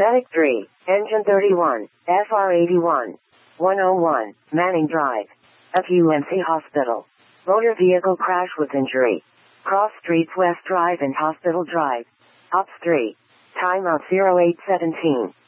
Medic 3, Engine 31, FR81, 101, Manning Drive, FUMC Hospital. Motor vehicle crash with injury. Cross Streets West Drive and Hospital Drive. Ops 3. Timeout 0817.